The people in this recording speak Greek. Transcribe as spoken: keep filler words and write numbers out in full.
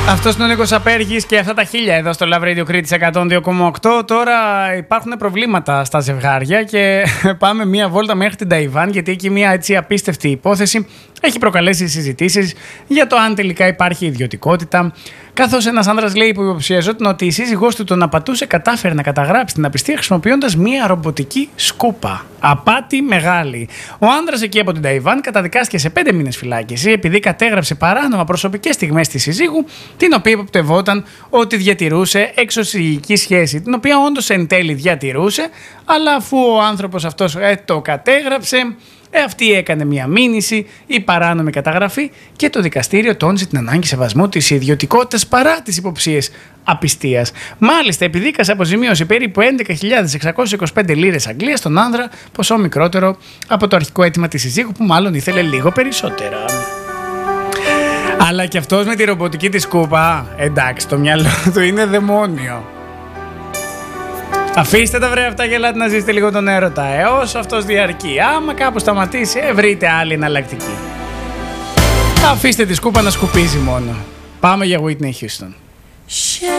Αυτός είναι ο Νίκος Απέργης και αυτά τα χίλια εδώ στο Love Radio Κρήτης εκατόν δύο κόμμα οκτώ. Τώρα υπάρχουν προβλήματα στα ζευγάρια και πάμε μία βόλτα μέχρι την Ταϊβάν, γιατί εκεί μία έτσι απίστευτη υπόθεση έχει προκαλέσει συζητήσεις για το αν τελικά υπάρχει ιδιωτικότητα. Καθώς ένας άνδρας λέει που υποψιαζόταν ότι η σύζυγός του τον απατούσε, κατάφερε να καταγράψει την απιστία χρησιμοποιώντας μία ρομποτική σκούπα. Απάτη μεγάλη. Ο άνδρας εκεί από την Ταϊβάν καταδικάστηκε σε πέντε μήνες φυλάκιση επειδή κατέγραψε παράνομα προσωπικές στιγμές της συζύγου, την οποία υποπτευόταν ότι διατηρούσε εξωσυζυγική σχέση, την οποία όντως εν τέλει διατηρούσε, αλλά αφού ο άνθρωπος αυτός ε, το κατέγραψε, Ε, αυτή έκανε μια μήνυση ή παράνομη καταγραφή και το δικαστήριο τόνισε την ανάγκη σεβασμού της ιδιωτικότητας παρά τις υποψίες απιστίας. Μάλιστα, επιδίκασε αποζημίωση περίπου έντεκα χιλιάδες εξακόσιες είκοσι πέντε λίρες Αγγλίας στον άνδρα, ποσό μικρότερο από το αρχικό αίτημα της συζύγου που μάλλον ήθελε λίγο περισσότερα. Αλλά και αυτός με τη ρομποτική της σκούπα, εντάξει, το μυαλό του είναι δαιμόνιο. Αφήστε τα βρε αυτά και ελάτε να ζήσετε λίγο τον έρωτα, ε, όσο αυτός διαρκεί. Άμα κάπου σταματήσει, ε, βρείτε άλλη εναλλακτική. Αφήστε τη σκούπα να σκουπίζει μόνο. Πάμε για Whitney Houston.